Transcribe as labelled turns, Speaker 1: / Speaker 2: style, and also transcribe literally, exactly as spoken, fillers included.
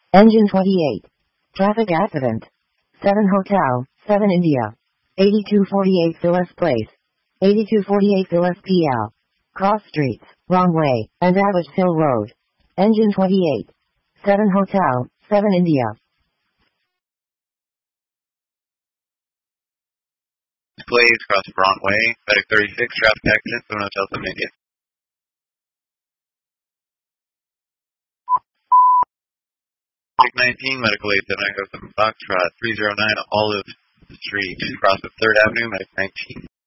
Speaker 1: Engine twenty-eight. Traffic accident. seven Hotel, seven India. eighty-two forty-eight Phyllis Place. eighty-two forty-eight Phyllis P L. Cross streets, wrong way, and Abbott Hill Road. Engine twenty-eight. seven Hotel, seven India.
Speaker 2: Place across Broadway, Medic thirty-six, traffic accident, seven Hotel, seven India. Medic nineteen, Medical aid seven Echo seven Foxtrot, three oh nine Olive Street, across the third Avenue, Medic nineteen.